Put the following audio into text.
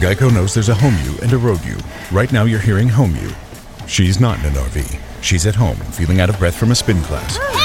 Geico knows there's a home you and a road you. Right now you're hearing home you. She's not in an RV. She's at home, feeling out of breath from a spin class.